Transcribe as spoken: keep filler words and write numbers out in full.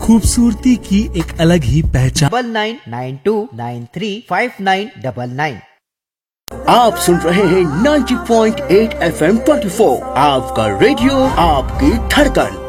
खूबसूरती की एक अलग ही पहचान। Double nine nine to nine three five nine double nine. आप सुन रहे हैं ninety point eight F M twenty four, आपका रेडियो, आपकी धड़कन।